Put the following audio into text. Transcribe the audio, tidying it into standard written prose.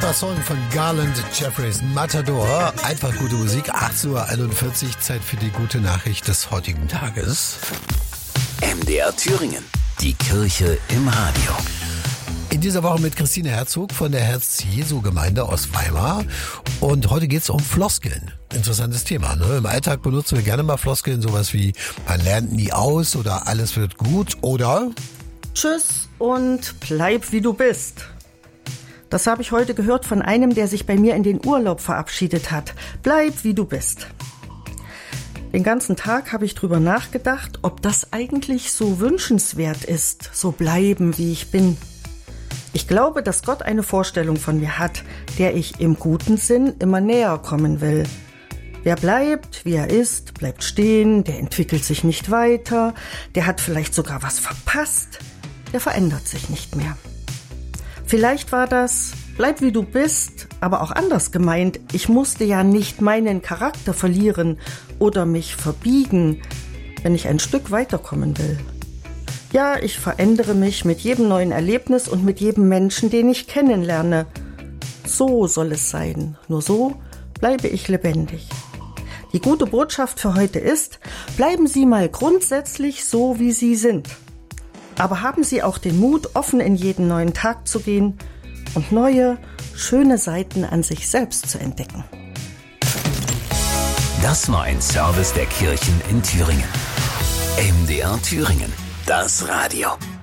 super Song von Garland Jeffries, Matador. Einfach gute Musik. 8:41 Uhr, Zeit für die gute Nachricht des heutigen Tages. MDR Thüringen. Die Kirche im Radio. In dieser Woche mit Christine Herzog von der Herz-Jesu-Gemeinde aus Weimar. Und heute geht es um Floskeln. Interessantes Thema, ne? Im Alltag benutzen wir gerne mal Floskeln, sowas wie man lernt nie aus oder alles wird gut oder Tschüss und bleib wie du bist. Das habe ich heute gehört von einem, der sich bei mir in den Urlaub verabschiedet hat. Bleib wie du bist. Den ganzen Tag habe ich drüber nachgedacht, ob das eigentlich so wünschenswert ist, so bleiben wie ich bin. Ich glaube, dass Gott eine Vorstellung von mir hat, der ich im guten Sinn immer näher kommen will. Wer bleibt, wie er ist, bleibt stehen, der entwickelt sich nicht weiter, der hat vielleicht sogar was verpasst, der verändert sich nicht mehr. Vielleicht war das, bleib wie du bist, aber auch anders gemeint. Ich musste ja nicht meinen Charakter verlieren oder mich verbiegen, wenn ich ein Stück weiterkommen will. Ja, ich verändere mich mit jedem neuen Erlebnis und mit jedem Menschen, den ich kennenlerne. So soll es sein. Nur so bleibe ich lebendig. Die gute Botschaft für heute ist, bleiben Sie mal grundsätzlich so, wie Sie sind. Aber haben Sie auch den Mut, offen in jeden neuen Tag zu gehen und neue, schöne Seiten an sich selbst zu entdecken. Das war ein Service der Kirchen in Thüringen. MDR Thüringen. Das Radio.